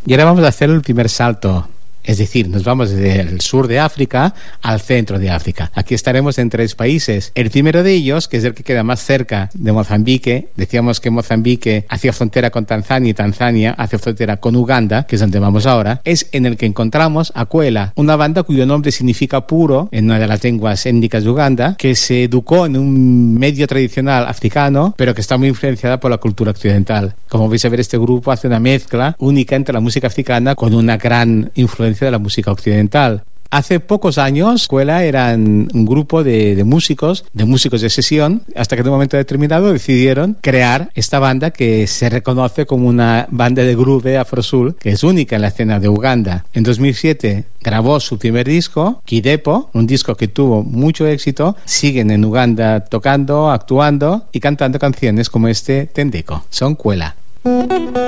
Y ahora vamos a hacer el primer salto. Es decir, nos vamos desde el sur de África al centro de África. Aquí estaremos en 3 países. El primero de ellos, que es el que queda más cerca de Mozambique, decíamos que Mozambique hacía frontera con Tanzania y Tanzania hace frontera con Uganda, que es donde vamos ahora, es en el que encontramos a Kwela, una banda cuyo nombre significa puro en una de las lenguas étnicas de Uganda, que se educó en un medio tradicional africano, pero que está muy influenciada por la cultura occidental. Como vais a ver, este grupo hace una mezcla única entre la música africana con una gran influencia de la música occidental. Hace pocos años, Kwela eran un grupo de músicos de sesión, hasta que en un momento determinado decidieron crear esta banda que se reconoce como una banda de groove afro-soul, que es única en la escena de Uganda. En 2007 grabó su primer disco, Kidepo, un disco que tuvo mucho éxito. Siguen en Uganda tocando, actuando y cantando canciones como este Tendeko. Son Kwela.